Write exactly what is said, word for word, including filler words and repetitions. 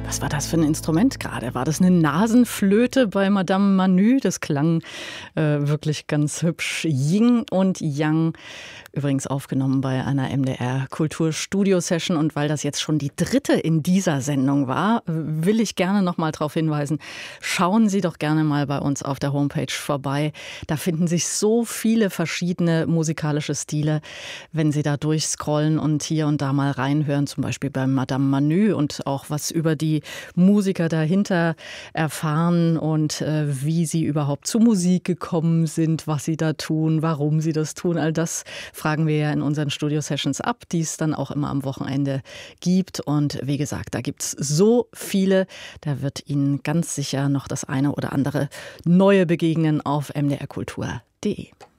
Was war das für ein Instrument gerade? War das eine Nasenflöte bei Madame Manu? Das klang äh, wirklich ganz hübsch. Yin und Yang, übrigens aufgenommen bei einer M D R-Kulturstudio-Session. Und weil das jetzt schon die dritte in dieser Sendung war, will ich gerne noch mal darauf hinweisen, schauen Sie doch gerne mal bei uns auf der Homepage vorbei. Da finden sich so viele verschiedene musikalische Stile, wenn Sie da durchscrollen und hier und da mal reinhören, zum Beispiel bei Madame Manu und auch was über die Musiker dahinter erfahren und äh, wie sie überhaupt zu Musik gekommen sind, was sie da tun, warum sie das tun. All das fragen wir ja in unseren Studio-Sessions ab, die es dann auch immer am Wochenende gibt. Und wie gesagt, da gibt es so viele, da wird Ihnen ganz sicher noch das eine oder andere Neue begegnen auf m d r kultur punkt d e.